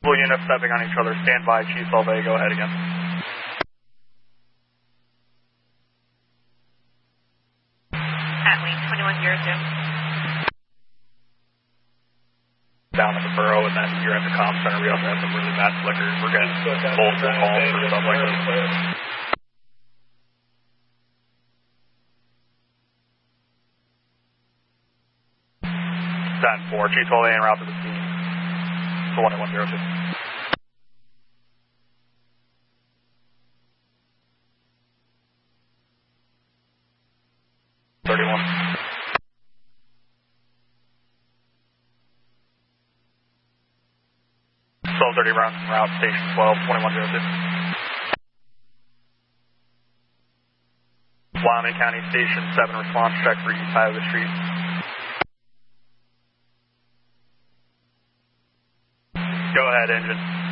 Full units stepping on each other. Stand by. Chief Solvay, go ahead again. At wing 2102. Down at the borough, and then you're at the comm center. We also have some really bad flickers. We're getting multiple calls for stuff like this. 10-4, Chief Solvay en route to the scene. So 1-1-0-2. Route station 12, 2102. Wyoming County Station 7 response check for east side of the street. Go ahead, engine.